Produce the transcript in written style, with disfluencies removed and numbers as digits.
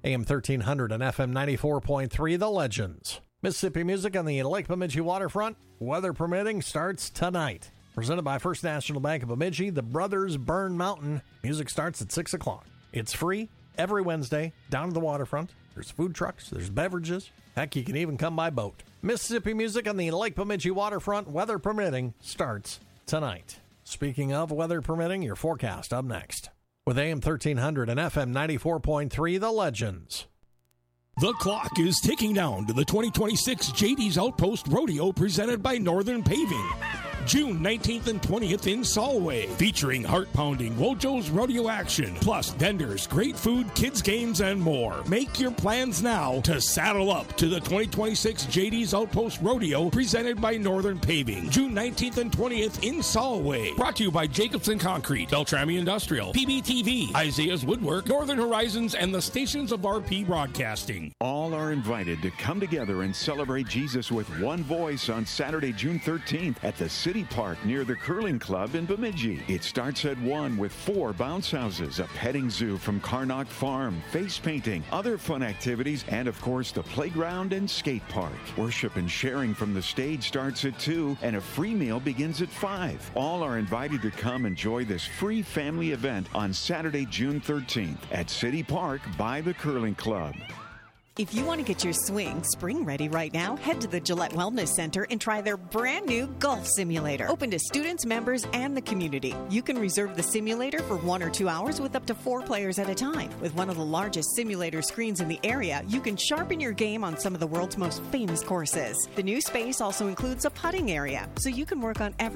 AM 1300 and FM 94.3, The Legends. Mississippi Music on the Lake Bemidji waterfront, weather permitting, starts tonight. Presented by First National Bank of Bemidji, the Brothers Burn Mountain. Music starts at 6 o'clock. It's free every Wednesday down to the waterfront. There's food trucks, there's beverages. Heck, you can even come by boat. Mississippi Music on the Lake Bemidji waterfront, weather permitting, starts tonight. Speaking of weather permitting, your forecast up next. With AM 1300 and FM 94.3, The Legends. The clock is ticking down to the 2026 JD's Outpost Rodeo presented by Northern Paving. June 19th and 20th in Solway, featuring heart-pounding Wojo's rodeo action, plus vendors, great food, kids games, and more. Make your plans now to saddle up to the 2026 JD's Outpost Rodeo presented by Northern Paving. June 19th and 20th in Solway. Brought to you by Jacobson Concrete, Beltrami Industrial, PBTV, Isaiah's Woodwork, Northern Horizons, and the stations of RP Broadcasting. All are invited to come together and celebrate Jesus with one voice on Saturday, June 13th at the City Park near the Curling Club in Bemidji. It starts at 1 with 4 bounce houses, a petting zoo from Carnock Farm, face painting, other fun activities, and of course the playground and skate park. Worship and sharing from the stage starts at 2 and a free meal begins at 5. All are invited to come enjoy this free family event on Saturday, June 13th at City Park by the Curling Club. If you want to get your swing spring ready right now, head to the Gillette Wellness Center and try their brand new golf simulator. Open to students, members, and the community. You can reserve the simulator for 1 or 2 hours with up to 4 players at a time. With one of the largest simulator screens in the area, you can sharpen your game on some of the world's most famous courses. The new space also includes a putting area, so you can work on every